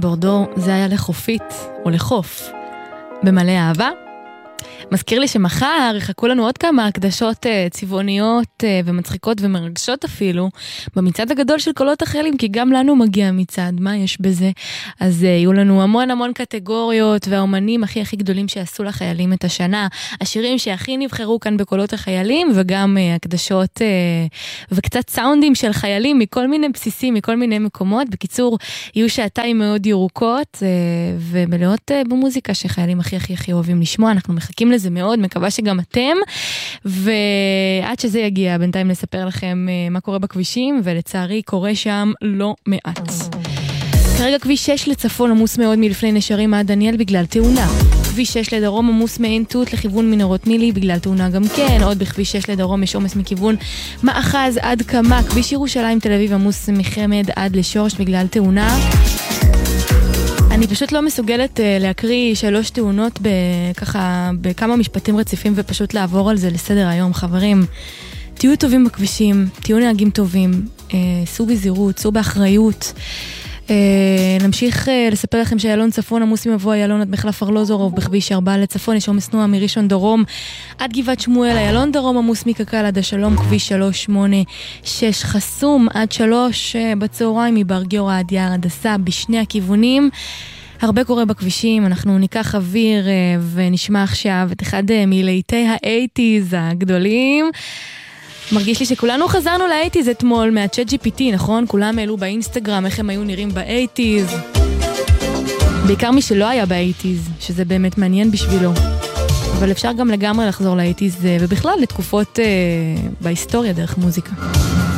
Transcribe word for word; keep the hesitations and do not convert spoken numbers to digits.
בורדו זה היה לחופית או לחוף במלא אהבה. מזכיר לי שמחר יחכו לנו עוד כמה הקדשות צבעוניות ומצחיקות ומרגשות אפילו במצעד הגדול של קולות החיילים, כי גם לנו מגיע מצעד, מה יש בזה? אז יהיו לנו המון המון קטגוריות והאומנים הכי הכי גדולים שעשו לחיילים את השנה, השירים שהכי נבחרו כאן בקולות החיילים, וגם הקדשות וקצת סאונדים של חיילים מכל מיני בסיסים, מכל מיני מקומות. בקיצור, יהיו שעתיים מאוד ירוקות ומלאות במוזיקה שחיילים הכי הכי הכי אוהבים לשמוע. אנחנו מחכים לזה מאוד, מקווה שגם אתם, ועד שזה יגיע, בינתיים נספר לכם מה קורה בכבישים, ולצערי קורה שם לא מעט. כרגע כביש שש לצפון עמוס מאוד מלפני נשרים עד דניאל בגלל תאונה. כביש שש לדרום עמוס מעין תות לכיוון מנהרות נילי בגלל תאונה גם כן. עוד בכביש שש לדרום יש עומס מכיוון מאחז עד כמה. כביש ירושלים תל אביב עמוס מחמד עד לשורש בגלל תאונה. אני פשוט לא מסוגלת uh, להקריא שלוש תאונות בככה, בכמה משפטים רציפים ופשוט לעבור על זה לסדר היום. חברים, תהיו טובים בכבישים, תהיו נהגים טובים, uh, סעו בזהירות, סעו באחריות. Uh, נמשיך uh, לספר לכם שאיילון צפון עמוס ממבוא איילון עד מחלף ארלוזורוב. בכביש ארבע לצפון יש עומס תנועה מראשון דרום עד גבעת שמואל. איילון דרום עמוס מקק"ל עד השלום. כביש שלוש שמונה שש חסום עד שלוש uh, בצהריים מבר גיורא עד יער הדסה בשני הכיוונים. הרבה קורה בכבישים. אנחנו ניקח אוויר uh, ונשמע עכשיו את אחד uh, מלהיטי האייטיז הגדולים. מרגיש לי שכולנו חזרנו לאייטיז אתמול מהצ'אט ג'י פי טי, נכון? כולם העלו באינסטגרם איך הם היו נראים באייטיז. בעיקר מי שלא היה באייטיז, שזה באמת מעניין בשבילו. אבל אפשר גם לגמרי לחזור לאייטיז, ובכלל לתקופות אה, בהיסטוריה דרך מוזיקה.